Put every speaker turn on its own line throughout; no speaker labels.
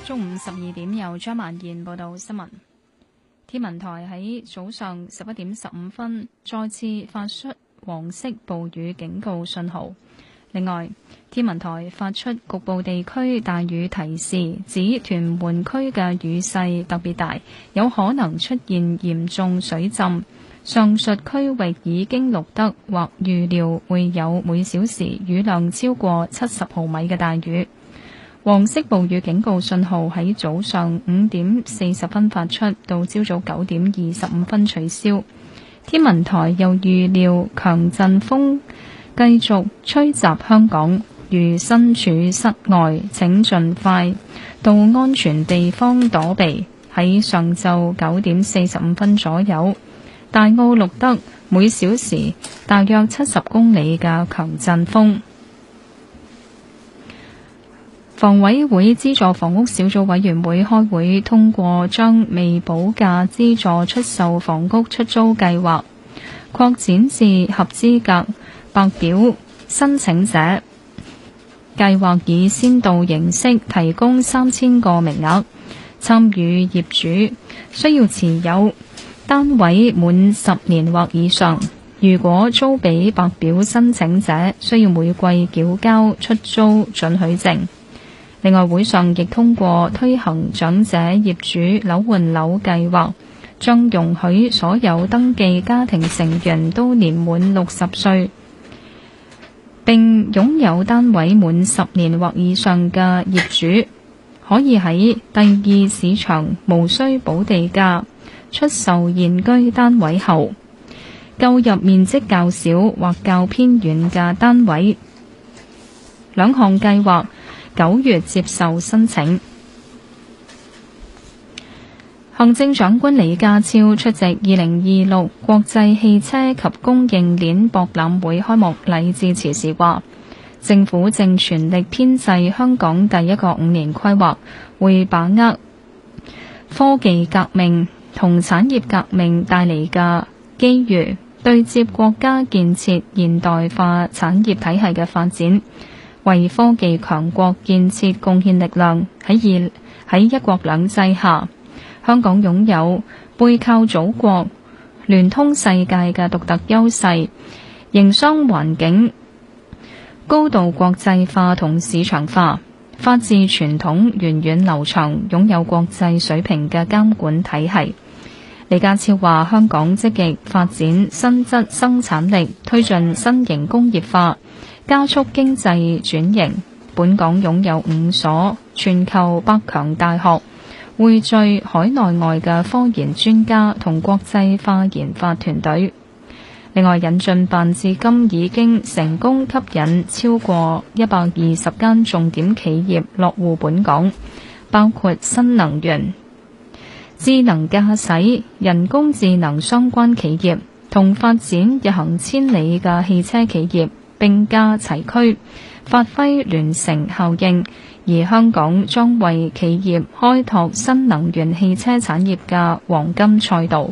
中午12點由張曼燕報道新聞。天文台喺早上11點15分再次發出黃色暴雨警告信號。另外，天文台發出局部地區大雨提示，指屯門區嘅雨勢特別大，有可能出現嚴重水浸。上述區域已經錄得或預料會有每小時雨量超過70毫米嘅大雨。黃色暴雨警告信號喺早上5點40分發出，到朝早9點25分取消。天文台又預料強陣風繼續吹襲香港，如身處室外，請盡快到安全地方躲避。喺上晝9點45分左右，大澳錄得每小時大約70公里嘅強陣風。房委會資助房屋小組委員會開會通過將未補價資助出售房屋出租計劃擴展至合資格白表申請者。計劃以先導形式提供3000個名額，參與業主需要持有單位滿10年或以上。如果租俾白表申請者，需要每季繳交出租准許證。另外，會上亦通過推行長者業主樓換樓計劃，將容許所有登記家庭成員都年滿60歲，並擁有單位滿10年或以上嘅業主，可以喺第二市場無需補地價出售現居單位後，購入面積較小或較偏遠嘅單位。兩項計劃9月接受申請。行政長官李家超出席2026國際汽車及供應鏈博覽會開幕禮致辭時話，政府正全力編製香港第一個5年規劃，會把握科技革命同產業革命帶嚟嘅機遇，對接國家建設現代化產業體系嘅發展，為科技強國建設貢獻力量。喺一國兩制下，香港擁有背靠祖國、聯通世界嘅獨特優勢，營商環境高度國際化同市場化，法治傳統源遠流長，擁有國際水平嘅監管體系。李家超話，香港積極發展新質生產力，推進新型工業化，加速經濟轉型。本港擁有5所全球百強大學，匯聚海內外嘅科研專家同國際化研發團隊。另外，引進辦至今已經成功吸引超過120間重點企業落戶本港，包括新能源、智能駕駛、人工智能相關企業，同發展日行千里嘅汽車企業並駕齊驅，發揮聯乘效應。而香港將為企業開拓新能源汽車產業嘅黃金賽道。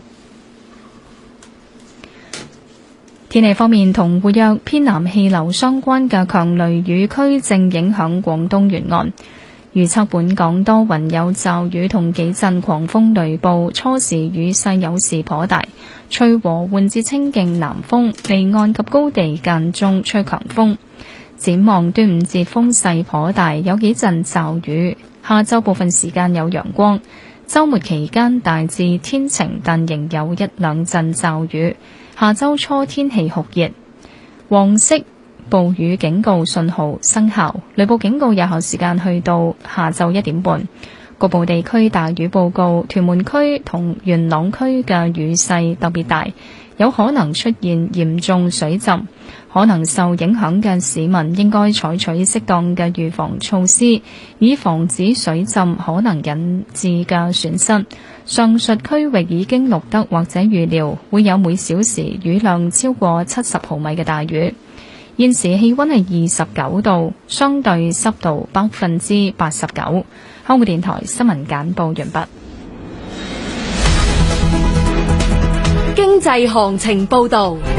天氣方面，同活躍偏南氣流相關嘅強雷雨區正影響廣東沿岸。預測本港多雲有驟雨同幾陣狂風雷暴，初時雨勢有時頗大，吹和緩至清勁南風，離岸及高地間中吹強風。展望端午節風勢頗大，有幾陣驟雨。下週部分時間有陽光，週末期間大致天晴，但仍有1-2陣驟雨。下週初天氣酷熱，黃色暴雨警告信號生效，雷暴警告有效時間去到下晝1點半。局部地區大雨報告，屯門區同元朗區嘅雨勢特別大，有可能出現嚴重水浸。可能受影響嘅市民應該採取適當嘅預防措施，以防止水浸可能引致嘅損失。上述區域已經錄得或者預料會有每小時雨量超過70毫米嘅大雨。現時氣溫係29度，相對濕度89%。香港電台新聞簡報完畢。
經濟行情報道。